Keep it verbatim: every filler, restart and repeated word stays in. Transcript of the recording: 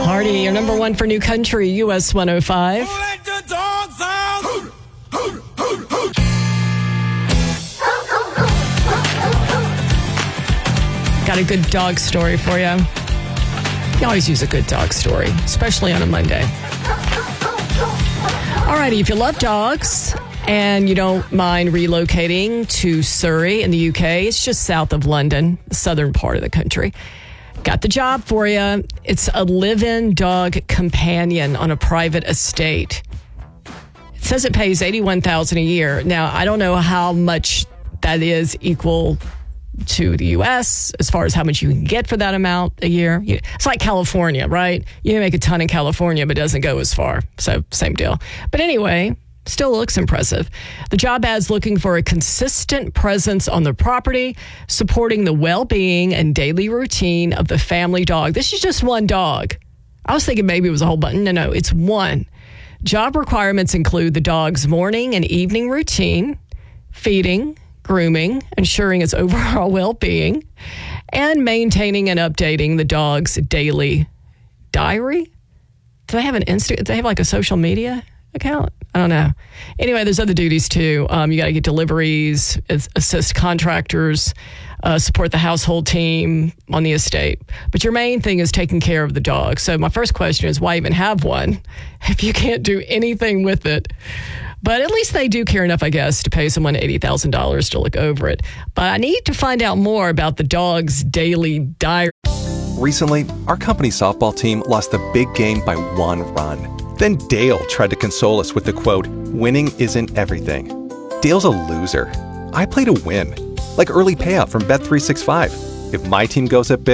Hardy, your number one for New Country, U S one oh five. Let the dogs out. Got a good dog story for you. You always use a good dog story, especially on a Monday. Alrighty, if you love dogs and you don't mind relocating to Surrey in the U K, it's just south of London, the southern part of the country. Got the job for you. It's a live-in dog companion on a private estate. It says it pays eighty-one thousand dollars a year. Now, I don't know how much that is equal to the U S as far as how much you can get for that amount a year. It's like California, right? You can make a ton in California, but it doesn't go as far. So same deal. But anyway, still looks impressive. The job ad's looking for a consistent presence on the property, supporting the well-being and daily routine of the family dog. This is just one dog. I was thinking maybe it was a whole bunch. No, no, it's one. Job requirements include the dog's morning and evening routine, feeding, grooming, ensuring its overall well-being, and maintaining and updating the dog's daily diary. Do they have an Insta? Do they have like a social media account? I don't know. Anyway, there's other duties too. Um, you got to get deliveries, assist contractors, uh, support the household team on the estate. But your main thing is taking care of the dog. So my first question is, why even have one if you can't do anything with it? But at least they do care enough, I guess, to pay someone eighty thousand dollars to look over it. But I need to find out more about the dog's daily diary. Recently, our company softball team lost the big game by one run. Then Dale tried to console us with the quote, "Winning isn't everything." Dale's a loser. I play to win, like early payout from Bet three sixty-five. If my team goes up big,